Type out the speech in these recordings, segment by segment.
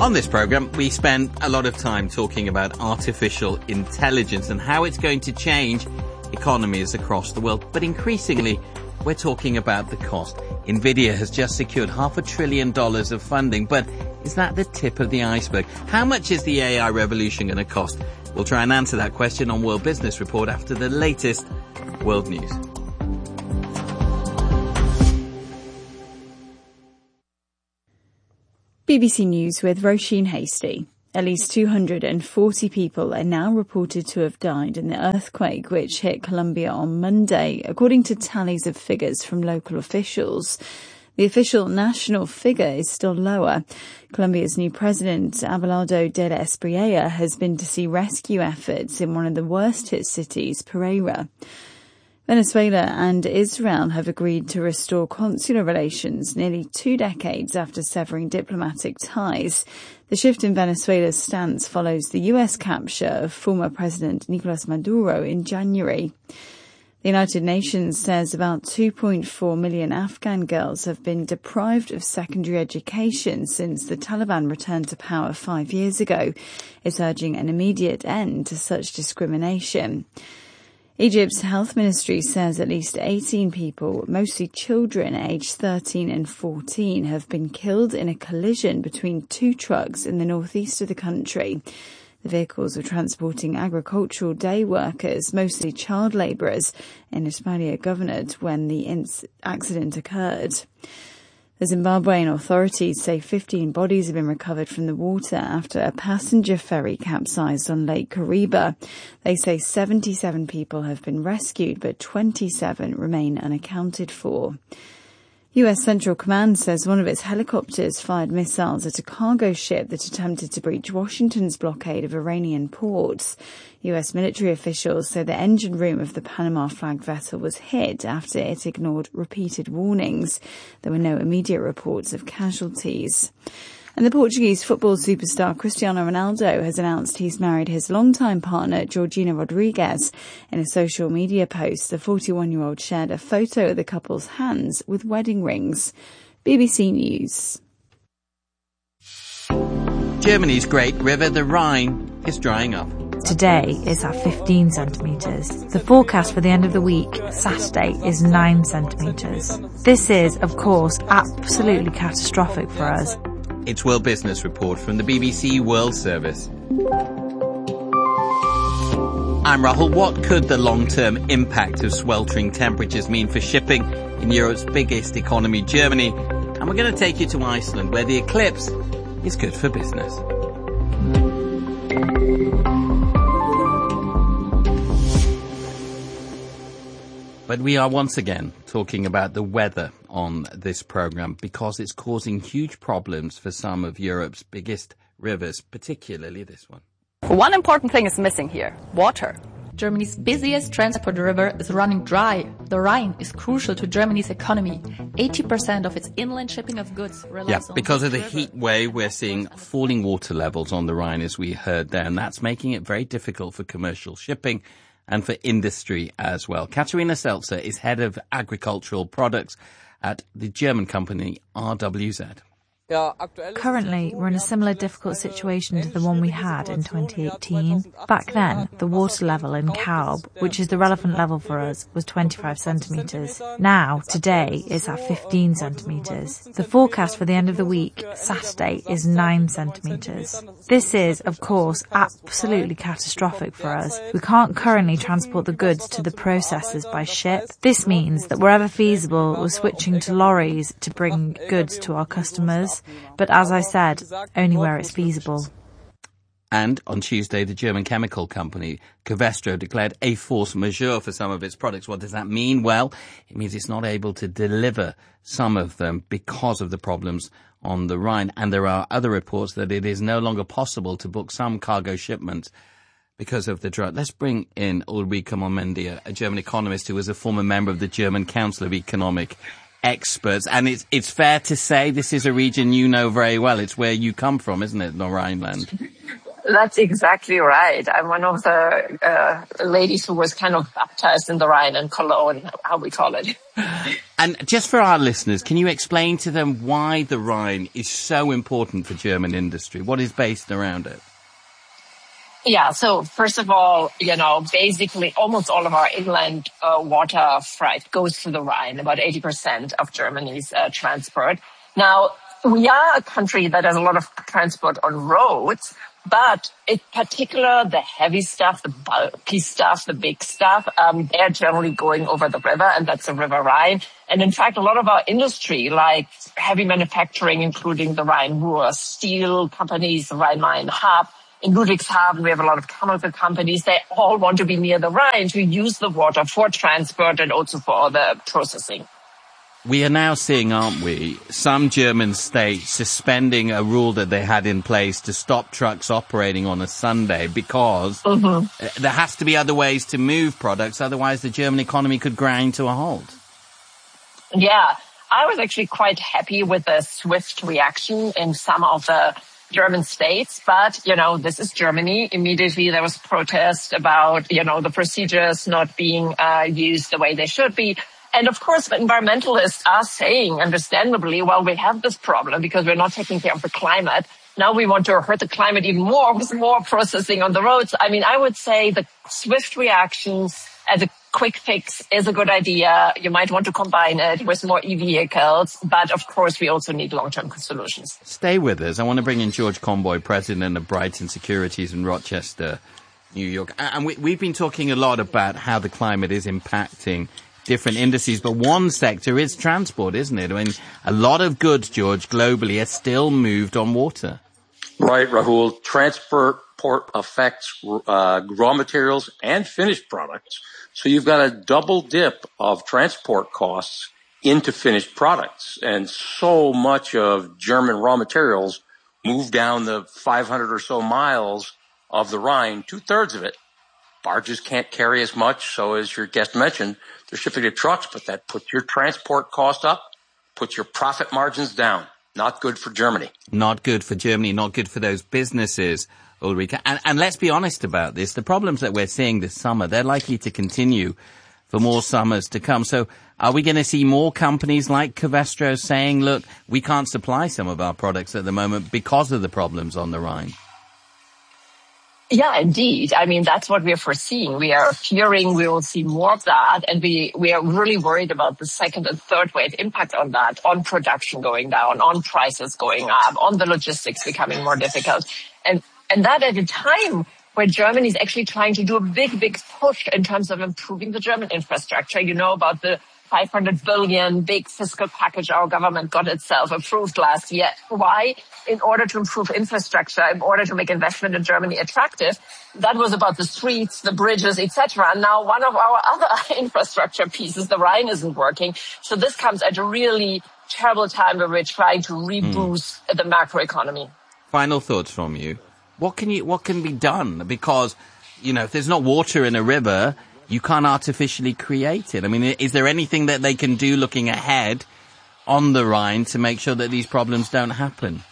On this program, we spend a lot of time talking about artificial intelligence and how it's going to change economies across the world. But increasingly, we're talking about the cost. Nvidia has just secured $500 billion of funding, but is that the tip of the iceberg? How much is the AI revolution going to cost? We'll try and answer that question on World Business Report after the latest world news. BBC News with Roisin Hastie. At least 240 people are now reported to have died in the earthquake which hit Colombia on Monday, according to tallies of figures from local officials. The official national figure is still lower. Colombia's new president, Abelardo de la Espriella, has been to see rescue efforts in one of the worst-hit cities, Pereira. Venezuela and Israel have agreed to restore consular relations nearly 2 decades after severing diplomatic ties. The shift in Venezuela's stance follows the US capture of former President Nicolas Maduro in January. The United Nations says about 2.4 million Afghan girls have been deprived of secondary education since the Taliban returned to power 5 years ago. It's urging an immediate end to such discrimination. Egypt's health ministry says at least 18 people, mostly children aged 13 and 14, have been killed in a collision between 2 trucks in the northeast of the country. The vehicles were transporting agricultural day workers, mostly child labourers, in Ismailia Governorate when the accident occurred. The Zimbabwean authorities say 15 bodies have been recovered from the water after a passenger ferry capsized on Lake Kariba. They say 77 people have been rescued, but 27 remain unaccounted for. US Central Command says one of its helicopters fired missiles at a cargo ship that attempted to breach Washington's blockade of Iranian ports. US military officials say the engine room of the Panama flag vessel was hit after it ignored repeated warnings. There were no immediate reports of casualties. And the Portuguese football superstar Cristiano Ronaldo has announced he's married his longtime partner, Georgina Rodriguez. In a social media post, the 41-year-old shared a photo of the couple's hands with wedding rings. BBC News. Germany's great river, the Rhine, is drying up. Today is at 15 centimetres. The forecast for the end of the week, Saturday, is 9 centimetres. This is, of course, absolutely catastrophic for us. It's World Business Report from the BBC World Service. I'm Rahul. What could the long-term impact of sweltering temperatures mean for shipping in Europe's biggest economy, Germany? And we're going to take you to Iceland, where the eclipse is good for business. But we are once again talking about the weather on this programme because it's causing huge problems for some of Europe's biggest rivers, particularly this one. One important thing is missing here: water. Germany's busiest transport river is running dry. The Rhine is crucial to Germany's economy. 80% of its inland shipping of goods relies on because of the river. heat wave, we're seeing falling water levels on the Rhine, as we heard there, and that's making it very difficult for commercial shipping and for industry as well. Katharina Seltzer is head of agricultural products at the German company RWZ. Currently, we're in a similar difficult situation to the one we had in 2018. Back then, the water level in Kalb, which is the relevant level for us, was 25 centimetres. Now, today, it's at 15 centimetres. The forecast for the end of the week, Saturday, is 9 centimetres. This is, of course, absolutely catastrophic for us. We can't currently transport the goods to the processors by ship. This means that wherever feasible, we're switching to lorries to bring goods to our customers. But as I said, only where it's feasible. And on Tuesday, the German chemical company Covestro declared a force majeure for some of its products. What does that mean? Well, it means it's not able to deliver some of them because of the problems on the Rhine. And there are other reports that it is no longer possible to book some cargo shipments because of the drought. Let's bring in Ulrike Mommendier, a German economist who was a former member of the German Council of Economic Experts. And it's fair to say this is a region you know very well. It's where you come from, isn't it, the Rhineland? That's exactly right. I'm one of the ladies who was kind of baptized in the Rhine and Cologne, how we call it. And just for our listeners, can you explain to them why the Rhine is so important for German industry? What is based around it? Yeah, so first of all, basically almost all of our inland water freight goes through the Rhine, about 80% of Germany's transport. Now, we are a country that has a lot of transport on roads, but in particular, the heavy stuff, the bulky stuff, the big stuff, they're generally going over the river, and that's the River Rhine. And in fact, a lot of our industry, like heavy manufacturing, including the Rhine-Ruhr steel companies, the Rhine-Main hub, in Ludwigshafen, we have a lot of chemical companies. They all want to be near the Rhine to use the water for transport and also for all the processing. We are now seeing, aren't we, some German states suspending a rule that they had in place to stop trucks operating on a Sunday because there has to be other ways to move products, otherwise the German economy could grind to a halt. Yeah, I was actually quite happy with the swift reaction in some of the German states, but, this is Germany. Immediately there was protest about, the procedures not being used the way they should be. And of course, the environmentalists are saying, understandably, well, we have this problem because we're not taking care of the climate. Now we want to hurt the climate even more with more processing on the roads. I mean, I would say the swift reaction as a quick fix is a good idea. You might want to combine it with more e-vehicles, but of course we also need long-term solutions. Stay with us. I want to bring in George Conboy, president of Brighton Securities in Rochester, New York. And we've been talking a lot about how the climate is impacting different industries, but one sector is transport, isn't it? I mean, a lot of goods, George, globally are still moved on water. Right, Rahul. Transport affects raw materials and finished products. So you've got a double dip of transport costs into finished products. And so much of German raw materials move down the 500 or so miles of the Rhine, 2/3 of it. Barges can't carry as much. So as your guest mentioned, they're shipping to trucks, but that puts your transport cost up, puts your profit margins down. Not good for Germany. Not good for Germany, not good for those businesses, Ulrike. And let's be honest about this. The problems that we're seeing this summer, they're likely to continue for more summers to come. So are we going to see more companies like Covestro saying, look, we can't supply some of our products at the moment because of the problems on the Rhine? Yeah, indeed. I mean, that's what we are foreseeing. We are fearing we will see more of that, and we are really worried about the second and third wave impact on that, on production going down, on prices going up, on the logistics becoming more difficult. And that at a time where Germany is actually trying to do a big push in terms of improving the German infrastructure. You know about the 500 billion big fiscal package our government got itself approved last year. Why? In order to improve infrastructure, in order to make investment in Germany attractive. That was about the streets, the bridges, etc. And now one of our other infrastructure pieces, the Rhine, isn't working. So this comes at a really terrible time where we're trying to reboost the macroeconomy. Final thoughts from you. What can be done? Because, if there's not water in a river, you can't artificially create it. I mean, is there anything that they can do looking ahead on the Rhine to make sure that these problems don't happen?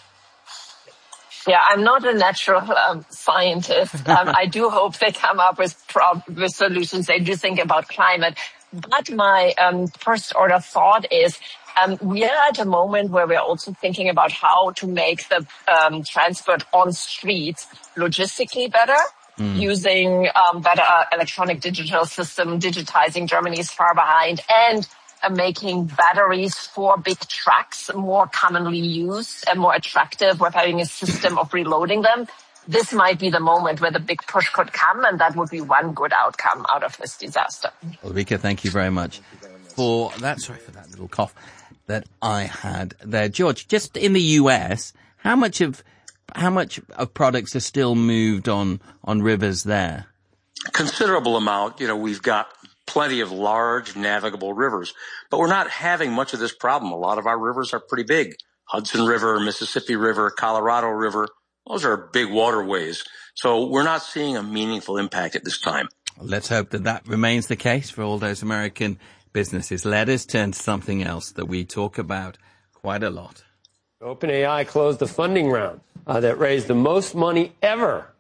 Yeah, I'm not a natural scientist. I do hope they come up with solutions. They do think about climate. But my first order thought is we are at a moment where we're also thinking about how to make the transport on streets logistically better. Using better electronic digital system, digitizing Germany is far behind, and making batteries for big trucks more commonly used and more attractive with having a system of reloading them. This might be the moment where the big push could come, and that would be one good outcome out of this disaster. Ulrike, thank you very much for that. Sorry for that little cough that I had there. George, just in the US, how much of products are still moved on rivers there? Considerable amount. We've got plenty of large navigable rivers, but we're not having much of this problem. A lot of our rivers are pretty big. Hudson River, Mississippi River, Colorado River, those are big waterways. So we're not seeing a meaningful impact at this time. Let's hope that remains the case for all those American businesses. Let us turn to something else that we talk about quite a lot. OpenAI closed the funding round that raised the most money ever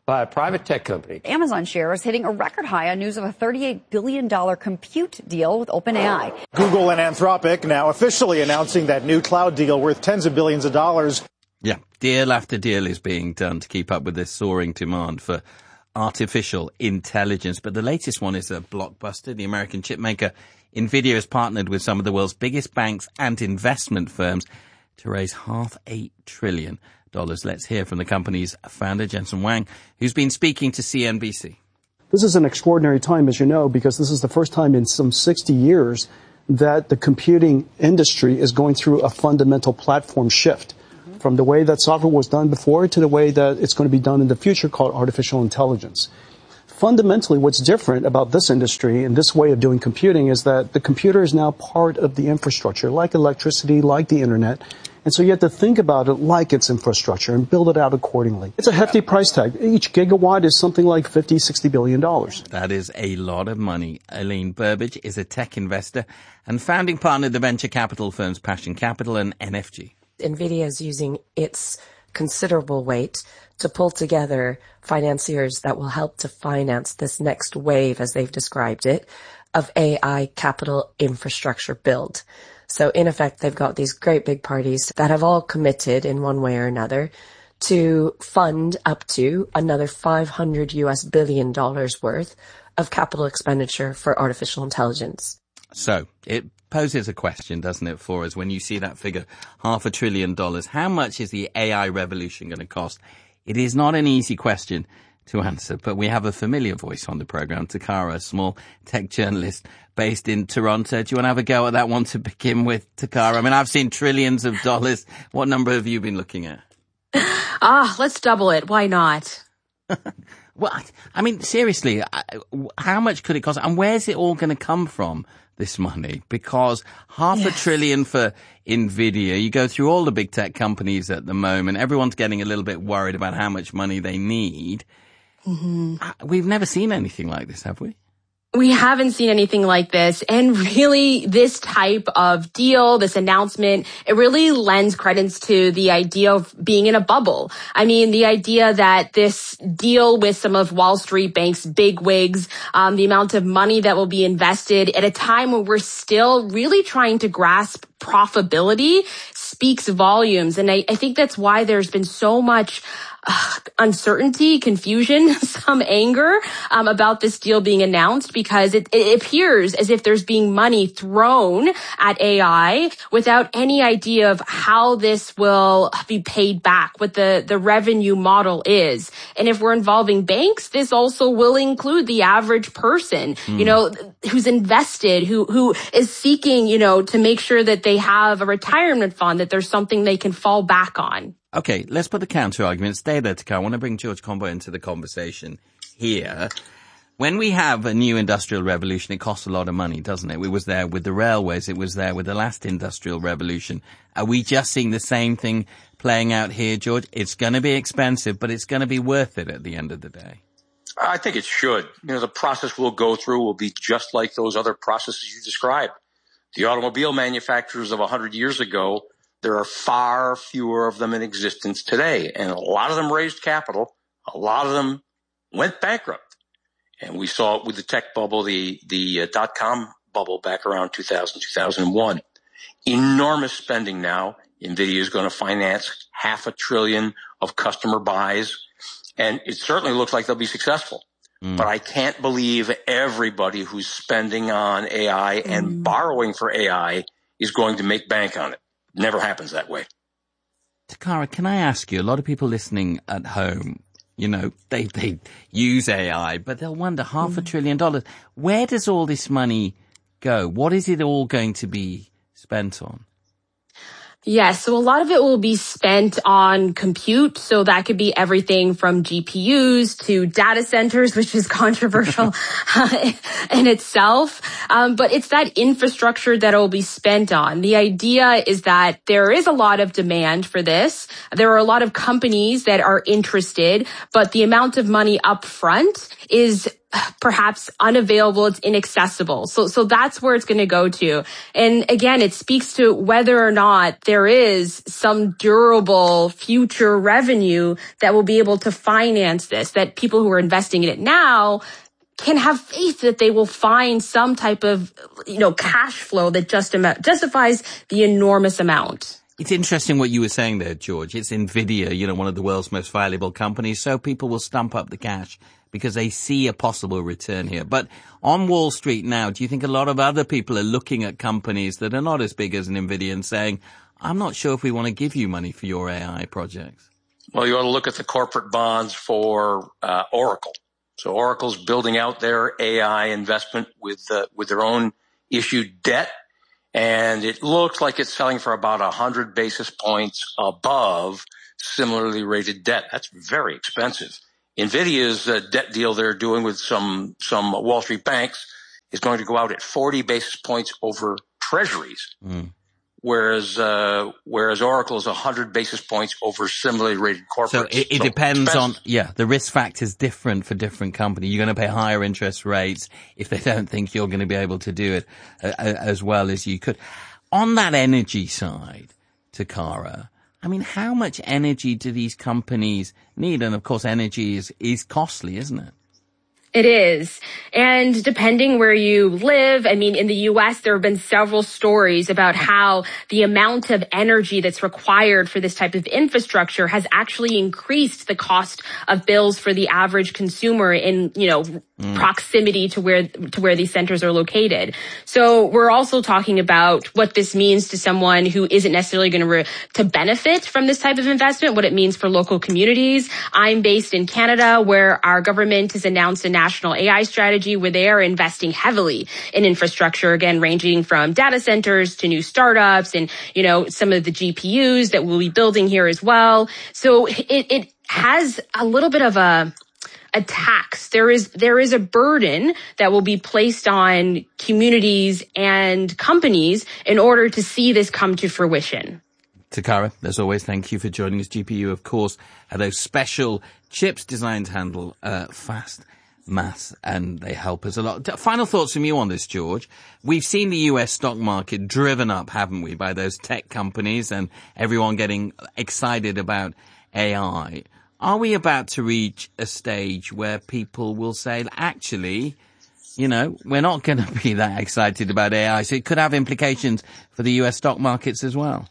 by a private tech company. Amazon shares hitting a record high on news of a $38 billion compute deal with OpenAI. Google and Anthropic now officially announcing that new cloud deal worth tens of billions of dollars. Yeah, deal after deal is being done to keep up with this soaring demand for artificial intelligence. But the latest one is a blockbuster. The American chipmaker NVIDIA has partnered with some of the world's biggest banks and investment firms to raise $500 billion. Let's hear from the company's founder, Jensen Huang, who's been speaking to CNBC. This is an extraordinary time, as you know, because this is the first time in some 60 years that the computing industry is going through a fundamental platform shift from the way that software was done before to the way that it's going to be done in the future, called artificial intelligence. Fundamentally, what's different about this industry and this way of doing computing is that the computer is now part of the infrastructure, like electricity, like the internet. And so you have to think about it like its infrastructure and build it out accordingly. It's a hefty price tag. Each gigawatt is something like $50-60 billion. That is a lot of money. Eileen Burbidge is a tech investor and founding partner of the venture capital firms Passion Capital and NFG. NVIDIA is using its considerable weight to pull together financiers that will help to finance this next wave, as they've described it, of AI capital infrastructure build. So in effect, they've got these great big parties that have all committed in one way or another to fund up to another $500 billion worth of capital expenditure for artificial intelligence. So it poses a question, doesn't it, for us, when you see that figure, $500 billion, how much is the AI revolution going to cost? It is not an easy question to answer, but we have a familiar voice on the program, Takara, a small tech journalist based in Toronto. Do you want to have a go at that one to begin with, Takara? I mean, I've seen trillions of dollars. What number have you been looking at? Let's double it. Why not? Well, I mean, seriously, how much could it cost? And where's it all going to come from, this money? Because $500 billion for NVIDIA, you go through all the big tech companies at the moment, everyone's getting a little bit worried about how much money they need. Mm-hmm. We've never seen anything like this, have we? We haven't seen anything like this. And really, this type of deal, this announcement, it really lends credence to the idea of being in a bubble. I mean, the idea that this deal with some of Wall Street Bank's bigwigs, the amount of money that will be invested at a time when we're still really trying to grasp profitability speaks volumes. And I think that's why there's been so much uncertainty, confusion, some anger about this deal being announced, because it appears as if there's being money thrown at AI without any idea of how this will be paid back, what the revenue model is. And if we're involving banks, this also will include the average person, you know, who's invested, who is seeking, you know, to make sure that they have a retirement fund, that there's something they can fall back on. Okay, let's put the counter argument. Stay there, Takara. I want to bring George Comboy into the conversation here. When we have a new industrial revolution, it costs a lot of money, doesn't it? It was there with the railways. It was there with the last industrial revolution. Are we just seeing the same thing playing out here, George? It's going to be expensive, but it's going to be worth it at the end of the day. I think it should. You know, the process we'll go through will be just like those other processes you described. The automobile manufacturers of 100 years ago, there are far fewer of them in existence today. And a lot of them raised capital. A lot of them went bankrupt. And we saw it with the tech bubble, the dot-com bubble back around 2000, 2001. Enormous spending now. NVIDIA is going to finance $500 billion of customer buys. And it certainly looks like they'll be successful. But I can't believe everybody who's spending on AI and borrowing for AI is going to make bank on it. Never happens that way. Takara, can I ask you, a lot of people listening at home, you know, they use AI, but they'll wonder, $500 billion, where does all this money go? What is it all going to be spent on? Yes, so a lot of it will be spent on compute. So that could be everything from GPUs to data centers, which is controversial in itself. But it's that infrastructure that it will be spent on. The idea is that there is a lot of demand for this. There are a lot of companies that are interested, but the amount of money up front is perhaps unavailable, it's inaccessible. So that's where it's going to go to. And again, it speaks to whether or not there is some durable future revenue that will be able to finance this, that people who are investing in it now can have faith that they will find some type of, cash flow that justifies the enormous amount. It's interesting what you were saying there, George. It's NVIDIA, one of the world's most valuable companies, so people will stump up the cash because they see a possible return here. But on Wall Street now, do you think a lot of other people are looking at companies that are not as big as NVIDIA and saying, I'm not sure if we want to give you money for your AI projects? Well, you ought to look at the corporate bonds for Oracle. So Oracle's building out their AI investment with their own issued debt. And it looks like it's selling for about 100 basis points above similarly rated debt. That's very expensive. NVIDIA's debt deal they're doing with some Wall Street banks is going to go out at 40 basis points over treasuries, whereas Oracle is 100 basis points over similarly rated corporates. So it depends on, the risk factor is different for different companies. You're going to pay higher interest rates if they don't think you're going to be able to do it as well as you could. On that energy side, Takara, I mean, how much energy do these companies need? And of course, energy is costly, isn't it? It is. And depending where you live, I mean, in the U.S., there have been several stories about how the amount of energy that's required for this type of infrastructure has actually increased the cost of bills for the average consumer in, proximity to where these centers are located. So we're also talking about what this means to someone who isn't necessarily going to benefit from this type of investment, what it means for local communities. I'm based in Canada, where our government has announced a national AI strategy where they are investing heavily in infrastructure, again, ranging from data centers to new startups and, some of the GPUs that we'll be building here as well. So it has a little bit of a tax. There is a burden that will be placed on communities and companies in order to see this come to fruition. Takara, as always, thank you for joining us. GPU, of course, had those special chips designed to handle fast maths, and they help us a lot. Final thoughts from you on this, George. We've seen the US stock market driven up, haven't we, by those tech companies and everyone getting excited about AI. Are we about to reach a stage where people will say, actually, we're not going to be that excited about AI, so it could have implications for the US stock markets as well?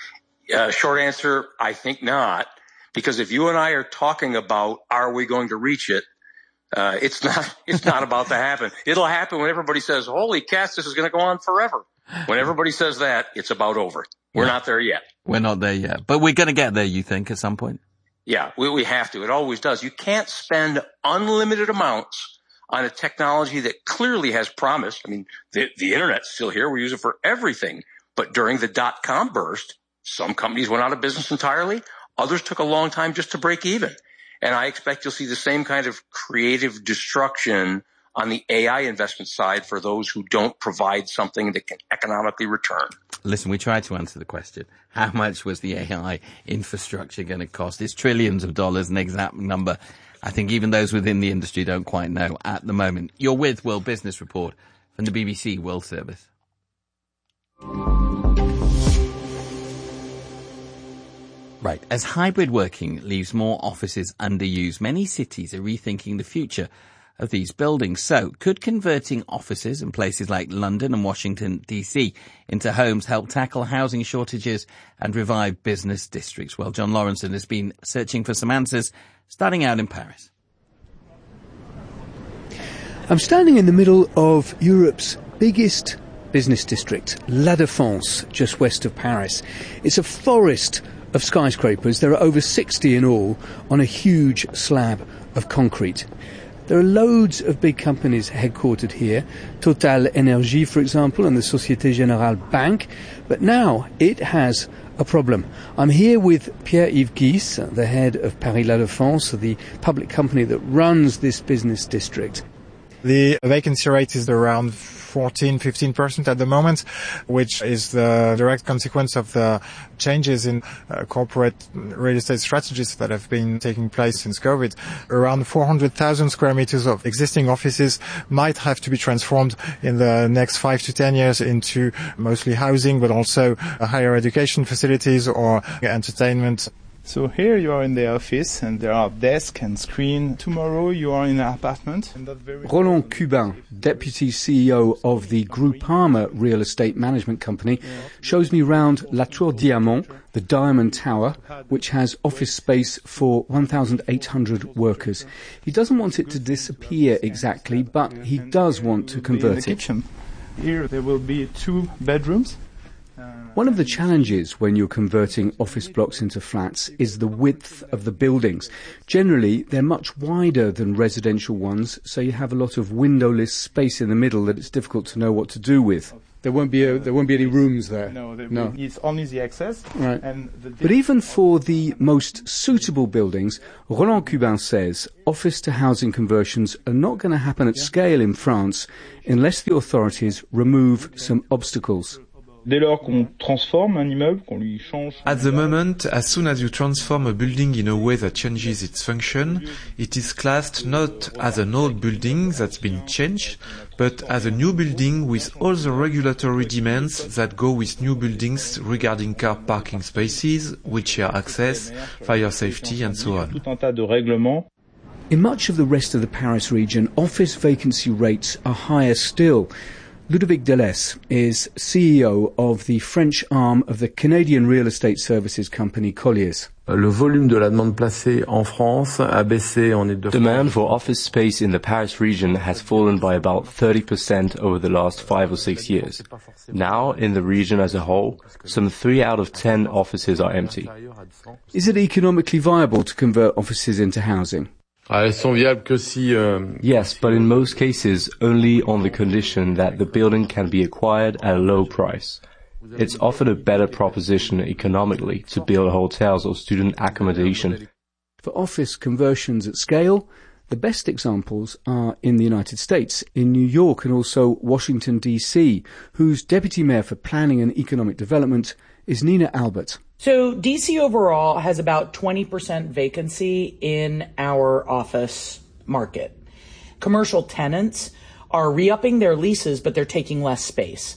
Short answer, I think not. Because if you and I are talking about, are we going to reach it? It's not about to happen. It'll happen when everybody says, holy cats, this is going to go on forever. When everybody says that, it's about over. We're not there yet. We're not there yet. But we're going to get there, you think, at some point? Yeah, we have to. It always does. You can't spend unlimited amounts on a technology that clearly has promise. I mean, the internet's still here. We use it for everything. But during the dot-com burst, some companies went out of business entirely. Others took a long time just to break even. And I expect you'll see the same kind of creative destruction on the AI investment side for those who don't provide something that can economically return. Listen, we tried to answer the question. How much was the AI infrastructure going to cost? It's trillions of dollars, an exact number. I think even those within the industry don't quite know at the moment. You're with World Business Report from the BBC World Service. Right. As hybrid working leaves more offices underused, many cities are rethinking the future of these buildings. So could converting offices in places like London and Washington, D.C. into homes help tackle housing shortages and revive business districts? Well, John Lawrenson has been searching for some answers, starting out in Paris. I'm standing in the middle of Europe's biggest business district, La Défense, just west of Paris. It's a forest of skyscrapers. There are over 60 in all on a huge slab of concrete. There are loads of big companies headquartered here, Total Energy, for example, and the Société Générale Bank. But now it has a problem. I'm here with Pierre-Yves Guisse, the head of Paris La Défense, the public company that runs this business district. The vacancy rate is around 14-15% at the moment, which is the direct consequence of the changes in corporate real estate strategies that have been taking place since COVID. Around 400,000 square meters of existing offices might have to be transformed in the next 5 to 10 years into mostly housing, but also higher education facilities or entertainment. So here you are in the office and there are desk and screen. Tomorrow you are in an apartment. Roland Cuban, Deputy CEO of the Groupama Real Estate Management Company, shows me round La Tour Diamant, the Diamond Tower, which has office space for 1,800 workers. He doesn't want it to disappear exactly, but he does want to convert it. Here there will be 2 bedrooms. One of the challenges when you're converting office blocks into flats is the width of the buildings. Generally, they're much wider than residential ones, so you have a lot of windowless space in the middle that it's difficult to know what to do with. There won't be any rooms there. No. It's only the access. Right. But even for the most suitable buildings, Roland Cuban says office to housing conversions are not going to happen at scale in France unless the authorities remove some obstacles. At the moment, as soon as you transform a building in a way that changes its function, it is classed not as an old building that's been changed, but as a new building with all the regulatory demands that go with new buildings regarding car parking spaces, wheelchair access, fire safety, and so on. In much of the rest of the Paris region, office vacancy rates are higher still. Ludovic Delesse is CEO of the French arm of the Canadian real estate services company Colliers. Le volume de la demande placée en France a baissé en Île-de-France. Demand for office space in the Paris region has fallen by about 30% over the last 5 or 6 years. Now, in the region as a whole, some 3 out of 10 offices are empty. Is it economically viable to convert offices into housing? Yes, but in most cases, only on the condition that the building can be acquired at a low price. It's often a better proposition economically to build hotels or student accommodation. For office conversions at scale, the best examples are in the United States, in New York and also Washington, D.C., whose Deputy Mayor for Planning and Economic Development is Nina Albert. So DC overall has about 20% vacancy in our office market. Commercial tenants are re-upping their leases, but they're taking less space.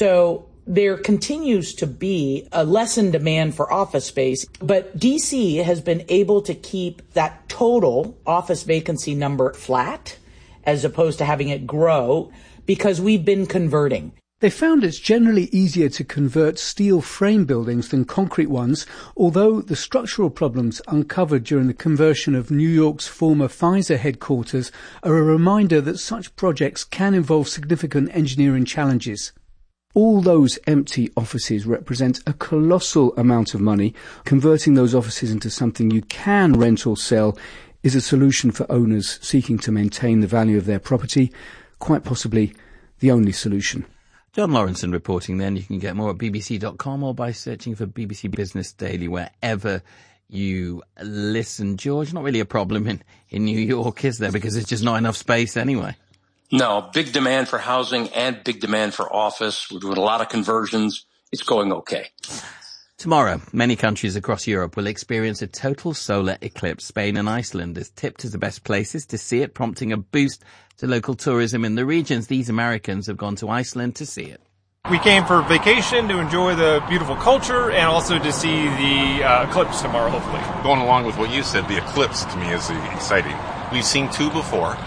So there continues to be a lessened demand for office space, but DC has been able to keep that total office vacancy number flat as opposed to having it grow because we've been converting. They found it's generally easier to convert steel frame buildings than concrete ones, although the structural problems uncovered during the conversion of New York's former Pfizer headquarters are a reminder that such projects can involve significant engineering challenges. All those empty offices represent a colossal amount of money. Converting those offices into something you can rent or sell is a solution for owners seeking to maintain the value of their property, quite possibly the only solution. John Lawrenson reporting then. You can get more at bbc.com or by searching for BBC Business Daily wherever you listen. George, not really a problem in New York, is there? Because there's just not enough space anyway. No, big demand for housing and big demand for office. We're doing a lot of conversions. It's going okay. Tomorrow, many countries across Europe will experience a total solar eclipse. Spain and Iceland is tipped as the best places to see it, prompting a boost to local tourism in the regions. These Americans have gone to Iceland to see it. We came for vacation to enjoy the beautiful culture and also to see the eclipse tomorrow, hopefully. Going along with what you said, the eclipse to me is exciting. We've seen 2 before,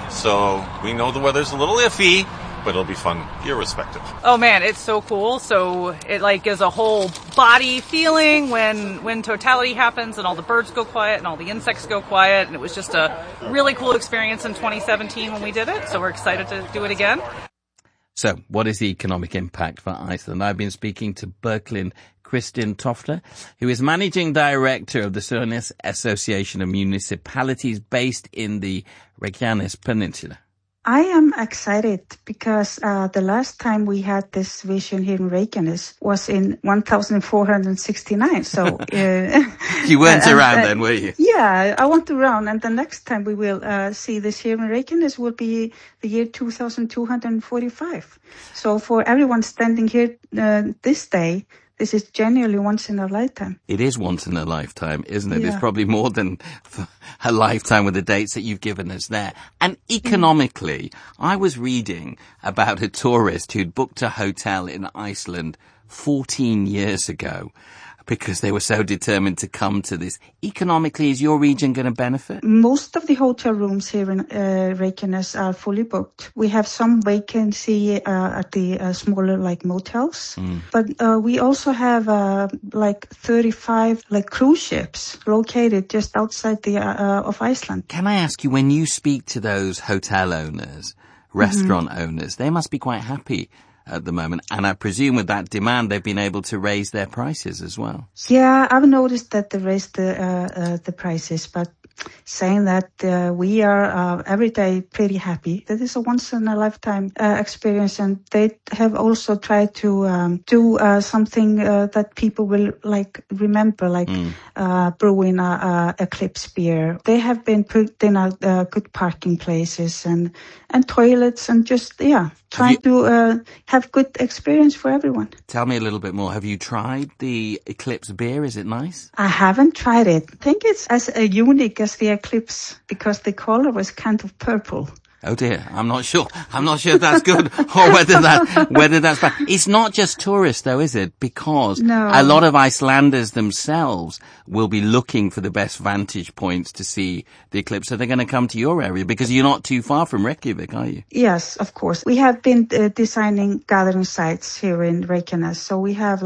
so we know the weather's a little iffy, but it'll be fun irrespective. Oh man, it's so cool. So it is a whole body feeling when totality happens and all the birds go quiet and all the insects go quiet. And it was just a really cool experience in 2017 when we did it. So we're excited to do it again. So what is the economic impact for Iceland? I've been speaking to Berklind Kristin Tofter, who is Managing Director of the Suðurnes Association of Municipalities based in the Reykjanes Peninsula. I am excited because the last time we had this vision here in Reykjanes was in 1469. So you weren't around then, were you? Yeah, I wasn't around. And the next time we will see this here in Reykjanes will be the year 2245. So for everyone standing here this day, this is genuinely once in a lifetime. It is once in a lifetime, isn't it? Yeah. It's probably more than a lifetime with the dates that you've given us there. And economically, I was reading about a tourist who'd booked a hotel in Iceland 14 years ago because they were so determined to come to this. Economically, is your region going to benefit? Most of the hotel rooms here in Reykjanes are fully booked. We have some vacancy at the smaller like motels, but we also have like 35 like cruise ships located just outside the of Iceland. Can I ask you, when you speak to those hotel owners, restaurant owners, they must be quite happy at the moment, and I presume with that demand they've been able to raise their prices as well. Yeah, I've noticed that they raised the prices, but saying that we are every day pretty happy. That is a once in a lifetime experience, and they have also tried to do something that people will like remember, like brewing Eclipse beer. They have been put in good parking places and toilets, and just trying to have good experience for everyone. Tell me a little bit more. Have you tried the Eclipse beer? Is it nice? I haven't tried it. I think it's as unique as the Eclipse because the color was kind of purple. Oh dear, I'm not sure if that's good or whether that's bad. It's not just tourists though, is it? Because a lot of Icelanders themselves will be looking for the best vantage points to see the eclipse. So they're going to come to your area because you're not too far from Reykjavik, are you? Yes, of course. We have been designing gathering sites here in Reykjanes. So we have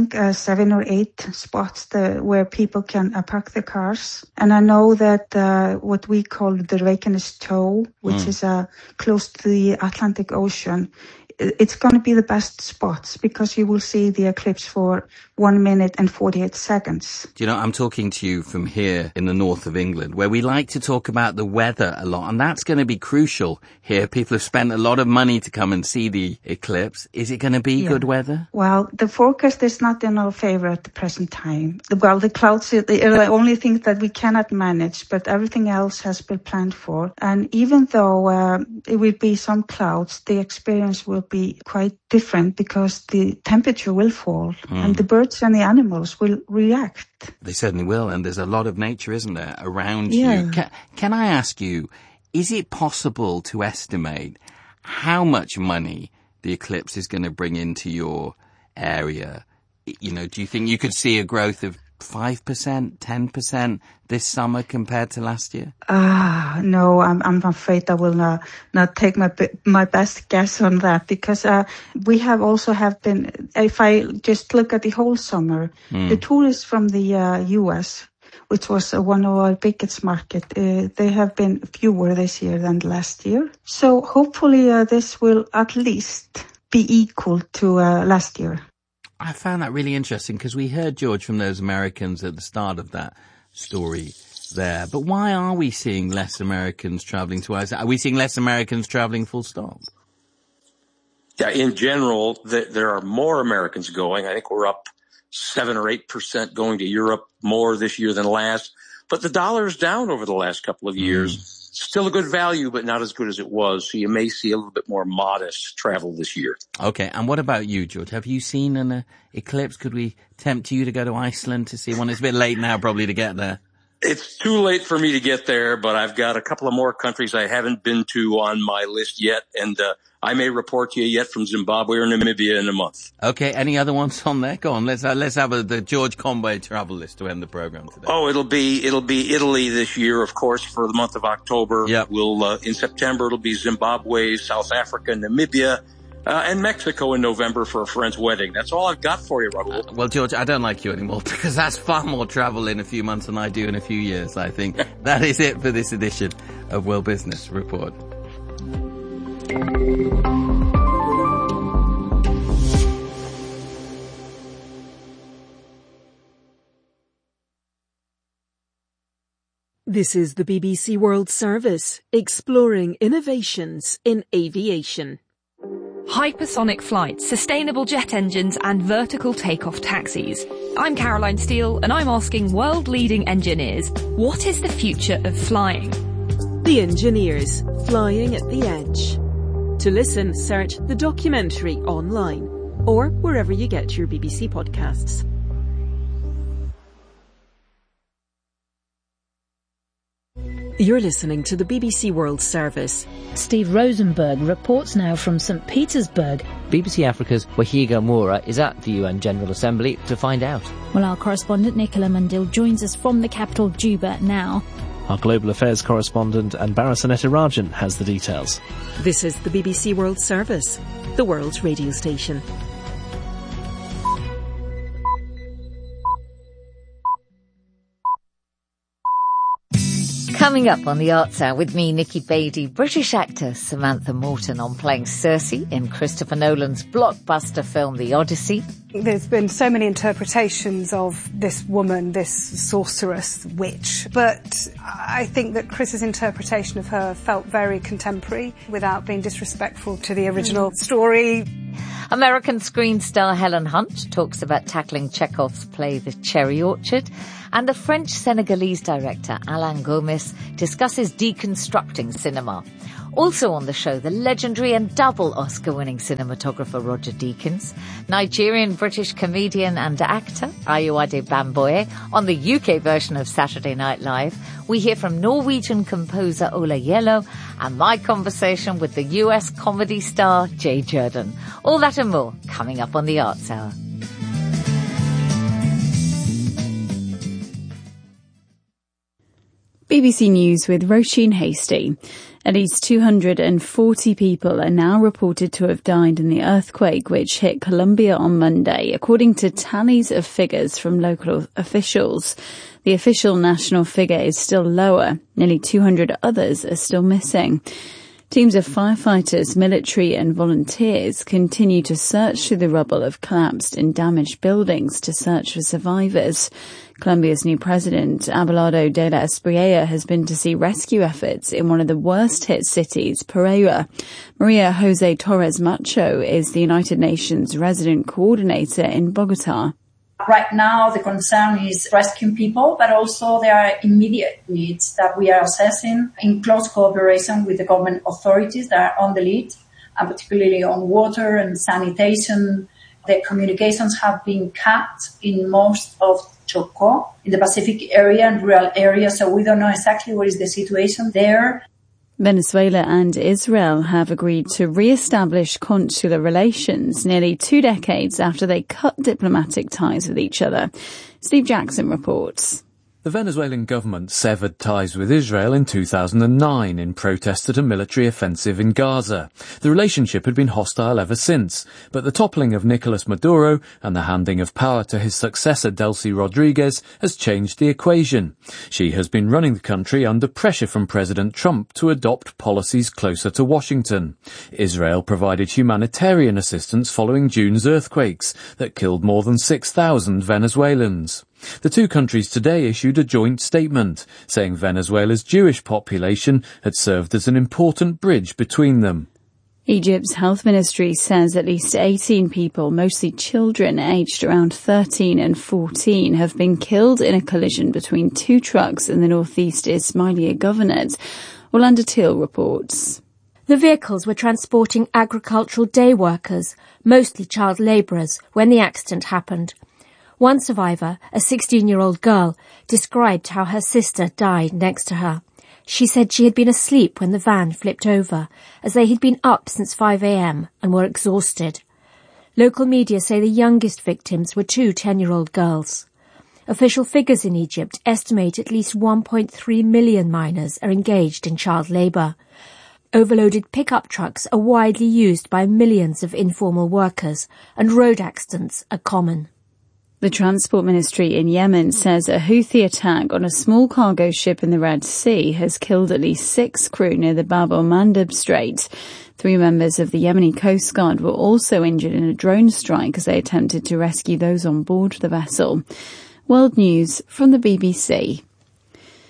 7 or 8 spots where people can park their cars. And I know that what we call the Reykjanes Toe, which is close to the Atlantic Ocean, it's going to be the best spots because you will see the eclipse for 1 minute and 48 seconds. Do you know, I'm talking to you from here in the north of England, where we like to talk about the weather a lot, and that's going to be crucial here. People have spent a lot of money to come and see the eclipse. Is it going to be good weather? Well, the forecast is not in our favor at the present time. Well, the clouds are the only thing that we cannot manage, but everything else has been planned for. And even though it will be some clouds, the experience will be quite different because the temperature will fall and the birds and the animals will react. They certainly will, and there's a lot of nature, isn't there, around you. Can I ask you, is it possible to estimate how much money the eclipse is going to bring into your area? You know, do you think you could see a growth of 5%, 10% this summer compared to last year? No, I'm afraid I will not take my best guess on that because we have been, if I just look at the whole summer, the tourists from the US, which was one of our biggest market, they have been fewer this year than last year. So hopefully this will at least be equal to last year. I found that really interesting because we heard, George, from those Americans at the start of that story there. But why are we seeing less Americans traveling to Iceland? Are we seeing less Americans traveling full stop? Yeah, in general, there are more Americans going. I think we're up 7 or 8% going to Europe more this year than last. But the dollar's down over the last couple of years. Still a good value, but not as good as it was. So you may see a little bit more modest travel this year. Okay. And what about you, George? Have you seen an eclipse? Could we tempt you to go to Iceland to see one? It's a bit late now probably to get there. It's too late for me to get there, but I've got a couple of more countries I haven't been to on my list yet. And I may report to you yet from Zimbabwe or Namibia in a month. Okay. Any other ones on there? Go on. Let's have the George Conway travel list to end the program today. Oh, it'll be Italy this year, of course, for the month of October. Yep. We'll, in September, it'll be Zimbabwe, South Africa, Namibia, and Mexico in November for a friend's wedding. That's all I've got for you, Rahul. Well, George, I don't like you anymore because that's far more travel in a few months than I do in a few years, I think. That is it for this edition of World Business Report. This is the BBC World Service, exploring innovations in aviation. Hypersonic flights, sustainable jet engines and vertical takeoff taxis. I'm Caroline Steele and I'm asking world-leading engineers, what is the future of flying? The Engineers, Flying at the Edge. To listen, search the documentary online or wherever you get your BBC podcasts. You're listening to the BBC World Service. Steve Rosenberg reports now from St. Petersburg. BBC Africa's Wahiga Moura is at the UN General Assembly to find out. Well, our correspondent Nicola Mundil joins us from the capital Juba now. Our global affairs correspondent Anbara Sanetirajan has the details. This is the BBC World Service, the world's radio station. Coming up on the Arts Hour with me, Nikki Beattie, British actor Samantha Morton on playing Circe in Christopher Nolan's blockbuster film The Odyssey. There's been so many interpretations of this woman, this sorceress, witch, but I think that Chris's interpretation of her felt very contemporary without being disrespectful to the original story. American screen star Helen Hunt talks about tackling Chekhov's play The Cherry Orchard, and the French-Senegalese director Alain Gomis discusses deconstructing cinema. Also on the show, the legendary and double Oscar-winning cinematographer Roger Deakins, Nigerian-British comedian and actor Ayuade Bamboye on the UK version of Saturday Night Live. We hear from Norwegian composer Ola Yellow and my conversation with the US comedy star Jay Jordan. All that and more coming up on the Arts Hour. BBC News with Roisin Hastie. At least 240 people are now reported to have died in the earthquake which hit Colombia on Monday, according to tallies of figures from local officials. The official national figure is still lower. Nearly 200 others are still missing. Teams of firefighters, military and volunteers continue to search through the rubble of collapsed and damaged buildings to search for survivors. Colombia's new president, Abelardo de la Espriella, has been to see rescue efforts in one of the worst-hit cities, Pereira. Maria Jose Torres Macho is the United Nations resident coordinator in Bogota. Right now, the concern is rescuing people, but also there are immediate needs that we are assessing in close cooperation with the government authorities that are on the lead, and particularly on water and sanitation. The communications have been cut in most of Chocó, in the Pacific area and rural areas, so we don't know exactly what is the situation there. Venezuela and Israel have agreed to re-establish consular relations nearly 2 decades after they cut diplomatic ties with each other. Steve Jackson reports. The Venezuelan government severed ties with Israel in 2009 in protest at a military offensive in Gaza. The relationship had been hostile ever since, but the toppling of Nicolas Maduro and the handing of power to his successor Delcy Rodriguez has changed the equation. She has been running the country under pressure from President Trump to adopt policies closer to Washington. Israel provided humanitarian assistance following June's earthquakes that killed more than 6,000 Venezuelans. The two countries today issued a joint statement saying Venezuela's Jewish population had served as an important bridge between them. Egypt's health ministry says at least 18 people, mostly children aged around 13 and 14, have been killed in a collision between two trucks in the northeast Ismailia Governorate. Orlando Teal reports. The vehicles were transporting agricultural day workers, mostly child labourers, when the accident happened. One survivor, a 16-year-old girl, described how her sister died next to her. She said she had been asleep when the van flipped over, as they had been up since 5 a.m. and were exhausted. Local media say the youngest victims were two 10-year-old girls. Official figures in Egypt estimate at least 1.3 million miners are engaged in child labour. Overloaded pickup trucks are widely used by millions of informal workers, and road accidents are common. The Transport Ministry in Yemen says a Houthi attack on a small cargo ship in the Red Sea has killed at least 6 crew near the Bab el-Mandeb Strait. 3 members of the Yemeni Coast Guard were also injured in a drone strike as they attempted to rescue those on board the vessel. World News from the BBC.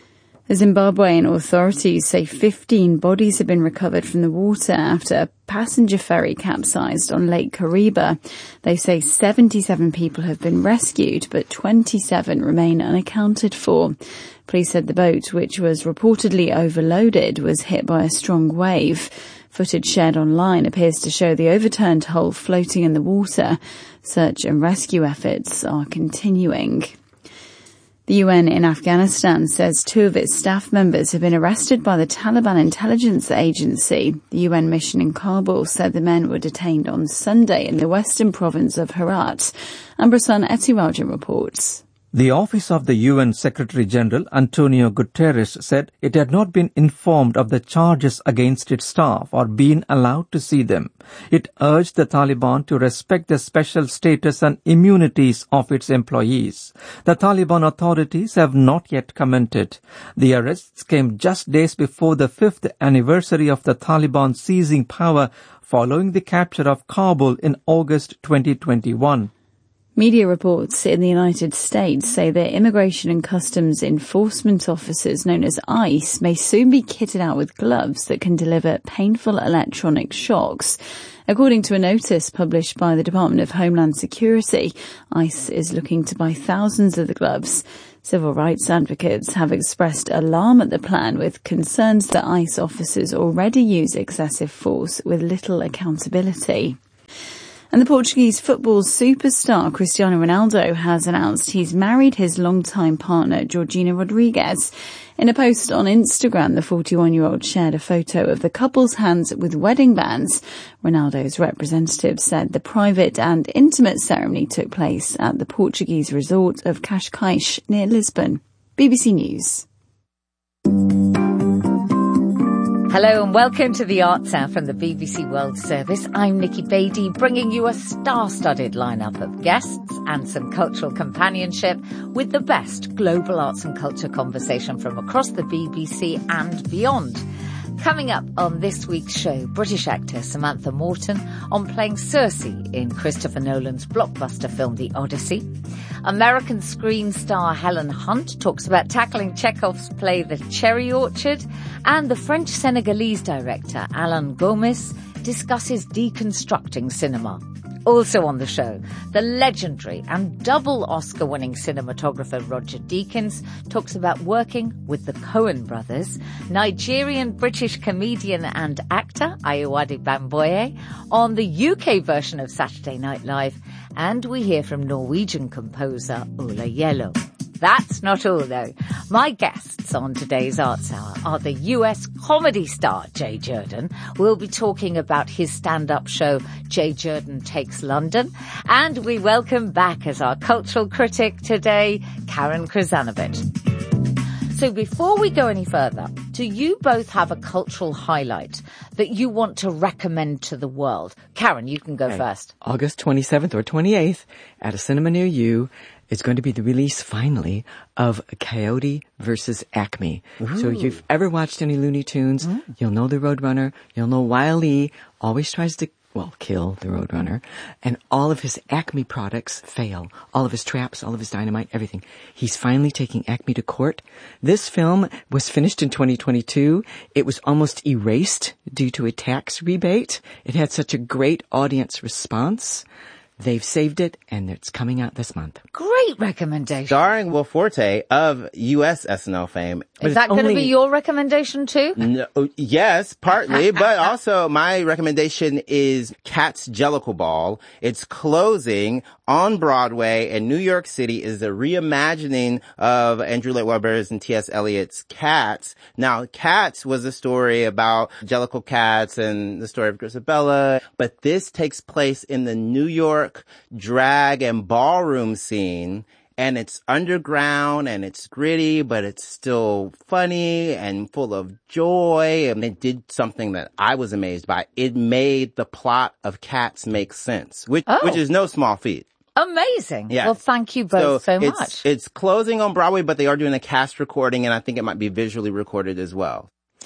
The Zimbabwean authorities say 15 bodies have been recovered from the water after a passenger ferry capsized on Lake Kariba. They say 77 people have been rescued, but 27 remain unaccounted for. Police said the boat, which was reportedly overloaded, was hit by a strong wave. Footage shared online appears to show the overturned hull floating in the water. Search and rescue efforts are continuing. The UN in Afghanistan says 2 of its staff members have been arrested by the Taliban intelligence agency. The UN mission in Kabul said the men were detained on Sunday in the western province of Herat. Ambrasan Etirajan reports. The Office of the UN Secretary-General, Antonio Guterres, said it had not been informed of the charges against its staff or been allowed to see them. It urged the Taliban to respect the special status and immunities of its employees. The Taliban authorities have not yet commented. The arrests came just days before the 5th anniversary of the Taliban seizing power following the capture of Kabul in August 2021. Media reports in the United States say that Immigration and Customs Enforcement officers, known as ICE, may soon be kitted out with gloves that can deliver painful electronic shocks. According to a notice published by the Department of Homeland Security, ICE is looking to buy thousands of the gloves. Civil rights advocates have expressed alarm at the plan, with concerns that ICE officers already use excessive force with little accountability. And the Portuguese football superstar Cristiano Ronaldo has announced he's married his longtime partner Georgina Rodriguez. In a post on Instagram, the 41-year-old shared a photo of the couple's hands with wedding bands. Ronaldo's representative said the private and intimate ceremony took place at the Portuguese resort of Cascais near Lisbon. BBC News. Hello and welcome to the Arts Hour from the BBC World Service. I'm Nikki Beattie, bringing you a star-studded lineup of guests and some cultural companionship with the best global arts and culture conversation from across the BBC and beyond. Coming up on this week's show, British actor Samantha Morton on playing Cersei in Christopher Nolan's blockbuster film The Odyssey. American screen star Helen Hunt talks about tackling Chekhov's play The Cherry Orchard, and the French Senegalese director Alain Gomis discusses deconstructing cinema. Also on the show, the legendary and double Oscar-winning cinematographer Roger Deakins talks about working with the Coen brothers, Nigerian-British comedian and actor Ayowade Bamboye on the UK version of Saturday Night Live, and we hear from Norwegian composer Ola Yellow. That's not all, though. My guests on today's Arts Hour are the US comedy star Jay Jordan. We'll be talking about his stand-up show, Jay Jordan Takes London. And we welcome back as our cultural critic today, Karen Krzanovich. So before we go any further, do you both have a cultural highlight that you want to recommend to the world? Karen, you can go first. August 27th or 28th at a cinema near you, it's going to be the release, finally, of Coyote versus Acme. Ooh. So if you've ever watched any Looney Tunes, you'll know the Roadrunner. You'll know Wile E. always tries to, kill the Roadrunner. And all of his Acme products fail. All of his traps, all of his dynamite, everything. He's finally taking Acme to court. This film was finished in 2022. It was almost erased due to a tax rebate. It had such a great audience response. They've saved it, and it's coming out this month. Great recommendation. Starring Will Forte of U.S. SNL fame. Is that going to be your recommendation too? No, yes, partly, but also my recommendation is Cats Jellicle Ball. It's closing on Broadway, and New York City is the reimagining of Andrew Lloyd Webber's and T.S. Eliot's Cats. Now, Cats was a story about Jellicle cats and the story of Grisabella, but this takes place in the New York drag and ballroom scene. And it's underground and it's gritty, but it's still funny and full of joy. And it did something that I was amazed by. It made the plot of Cats make sense, which is no small feat. Amazing. Yes. Well, thank you both so much. It's closing on Broadway, but they are doing a cast recording, and I think it might be visually recorded as well.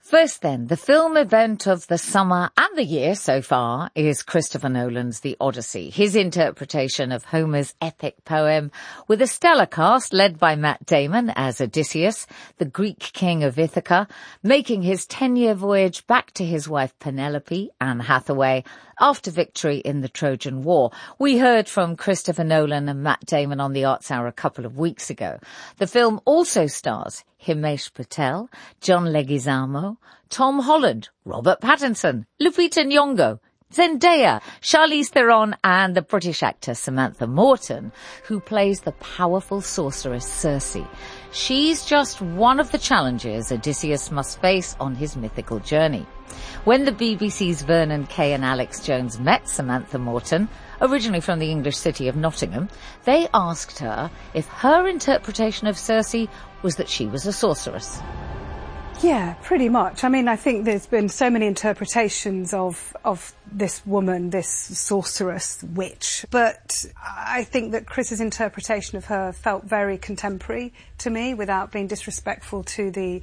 First then, the film event of the summer and the year so far is Christopher Nolan's The Odyssey, his interpretation of Homer's epic poem, with a stellar cast led by Matt Damon as Odysseus, the Greek king of Ithaca, making his 10-year voyage back to his wife Penelope, Anne Hathaway, after victory in the Trojan War. We heard from Christopher Nolan and Matt Damon on the Arts Hour a couple of weeks ago. The film also stars Himesh Patel, John Leguizamo, Tom Holland, Robert Pattinson, Lupita Nyong'o, Zendaya, Charlize Theron and the British actor Samantha Morton, who plays the powerful sorceress Circe. She's just one of the challenges Odysseus must face on his mythical journey. When the BBC's Vernon Kay and Alex Jones met Samantha Morton, originally from the English city of Nottingham, they asked her if her interpretation of Circe was that she was a sorceress. Yeah, pretty much. I mean, I think there's been so many interpretations of this woman, this sorceress, witch. But I think that Chris's interpretation of her felt very contemporary to me, without being disrespectful to the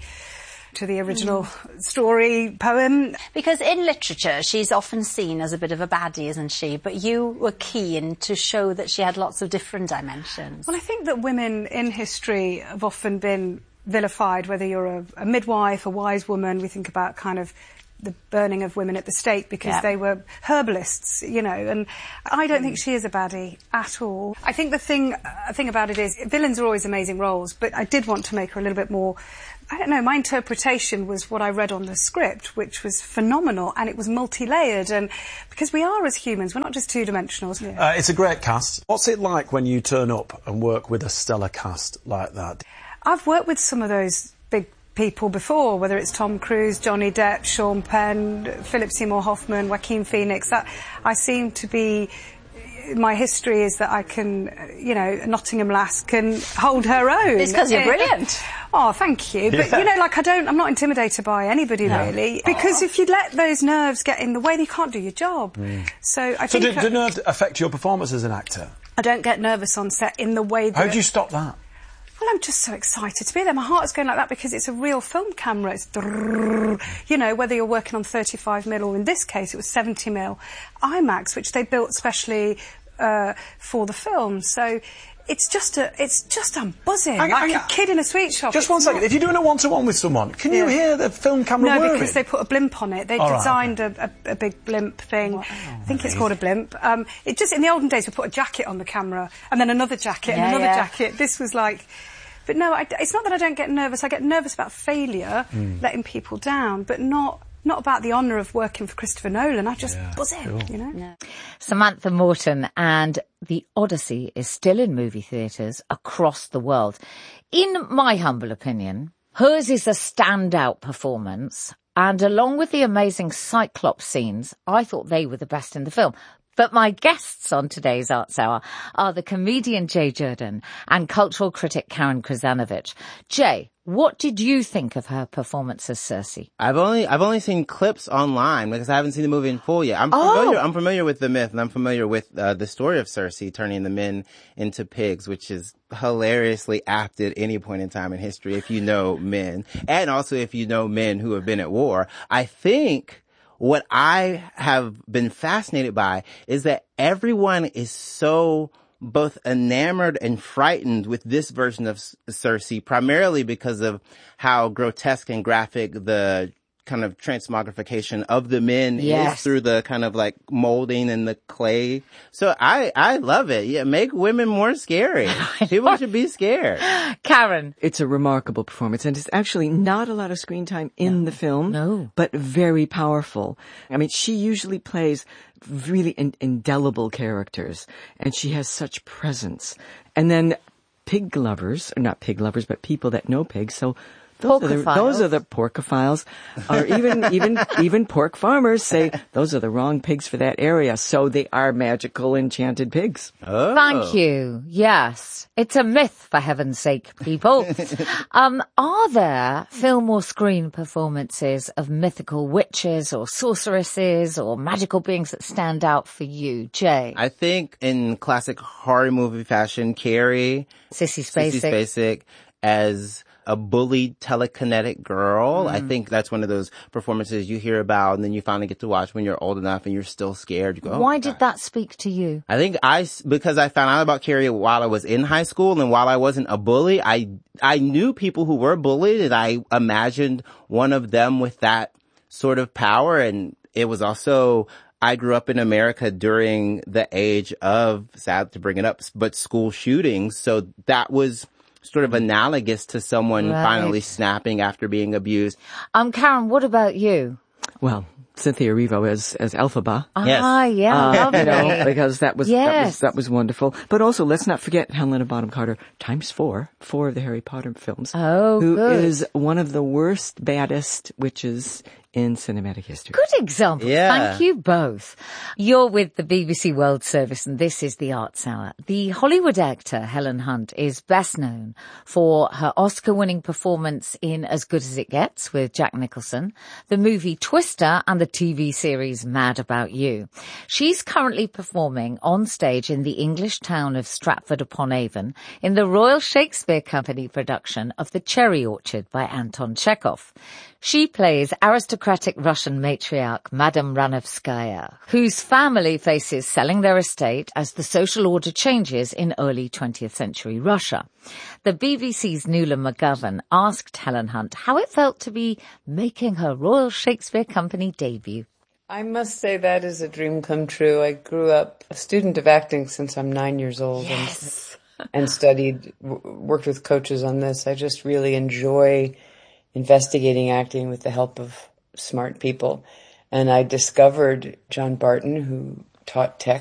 original story poem. Because in literature, she's often seen as a bit of a baddie, isn't she? But you were keen to show that she had lots of different dimensions. Well, I think that women in history have often been vilified, whether you're a midwife, a wise woman. We think about kind of the burning of women at the stake because they were herbalists, you know, and I don't think she is a baddie at all. I think the thing about it is villains are always amazing roles, but I did want to make her a little bit more, I don't know, my interpretation was what I read on the script, which was phenomenal, and it was multi-layered, and because we are as humans, we're not just two-dimensional. It's a great cast. What's it like when you turn up and work with a stellar cast like that? I've worked with some of those big people before, whether it's Tom Cruise, Johnny Depp, Sean Penn, Philip Seymour Hoffman, Joaquin Phoenix. I seem to be... My history is that I can, you know, Nottingham lass can hold her own. It's because you're brilliant. Oh, thank you. But, you know, like, I'm not intimidated by anybody, really. Because if you let those nerves get in the way, you can't do your job. So I think... do nerves affect your performance as an actor? I don't get nervous on set in the way that... How do you stop that? Well, I'm just so excited to be there. My heart's going like that because it's a real film camera. It's, you know, whether you're working on 35mm or in this case it was 70mm IMAX, which they built specially for the film. So it's just I'm buzzing like a kid in a sweet shop. Just one second. If you're doing a one-to-one with someone, can you hear the film camera whirring? No, because they put a blimp on it. They designed a big blimp thing. Wow. I think it's called a blimp. It just, in the olden days, we put a jacket on the camera and then another jacket and another jacket. This was like... But no, it's not that I don't get nervous. I get nervous about failure, letting people down, but not about the honour of working for Christopher Nolan. I just buzz in, you know? Yeah. Samantha Morton and The Odyssey is still in movie theatres across the world. In my humble opinion, hers is a standout performance, and along with the amazing Cyclops scenes, I thought they were the best in the film. But my guests on today's Arts Hour are the comedian Jay Jordan and cultural critic Karen Krzanovich. Jay, what did you think of her performance as Circe? I've only seen clips online because I haven't seen the movie in full yet. I'm familiar with the myth, and I'm familiar with the story of Circe turning the men into pigs, which is hilariously apt at any point in time in history if you know men, and also if you know men who have been at war. I think what I have been fascinated by is that everyone is so both enamored and frightened with this version of Circe, primarily because of how grotesque and graphic the kind of transmogrification of the men is through the kind of like molding and the clay. So I love it. Yeah, make women more scary. People should be scared. Karen. It's a remarkable performance, and it's actually not a lot of screen time in the film, but very powerful. I mean, she usually plays really indelible characters, and she has such presence. And then pig lovers, or not pig lovers, but people that know pigs, so those are the porcophiles, or even pork farmers say those are the wrong pigs for that area, so they are magical enchanted pigs. Oh. Thank you. Yes. It's a myth, for heaven's sake, people. Are there film or screen performances of mythical witches or sorceresses or magical beings that stand out for you, Jay? I think in classic horror movie fashion, Carrie, Sissy Spacek. as a bullied telekinetic girl. I think that's one of those performances you hear about and then you finally get to watch when you're old enough and you're still scared. You go, Why did that speak to you? I think because I found out about Carrie while I was in high school, and while I wasn't a bully, I knew people who were bullied, and I imagined one of them with that sort of power. And it was also, I grew up in America during the age of, sad to bring it up, but school shootings. So that was sort of analogous to someone finally snapping after being abused. Karen, what about you? Well, Cynthia Erivo as Elphaba. Yeah. Because that was wonderful. But also, let's not forget Helena Bonham Carter times four of the Harry Potter films. Who is one of the worst, baddest witches in cinematic history. Good example. Yeah. Thank you both. You're with the BBC World Service and this is the Arts Hour. The Hollywood actor Helen Hunt is best known for her Oscar-winning performance in As Good as It Gets with Jack Nicholson, the movie Twister and the TV series Mad About You. She's currently performing on stage in the English town of Stratford-upon-Avon in the Royal Shakespeare Company production of The Cherry Orchard by Anton Chekhov. She plays aristocratic Russian matriarch Madame Ranovskaya, whose family faces selling their estate as the social order changes in early 20th century Russia. The BBC's Nuala McGovern asked Helen Hunt how it felt to be making her Royal Shakespeare Company debut. I must say that is a dream come true. I grew up a student of acting since I'm 9 years old and worked with coaches on this. I just really enjoy investigating acting with the help of smart people. And I discovered John Barton, who taught tech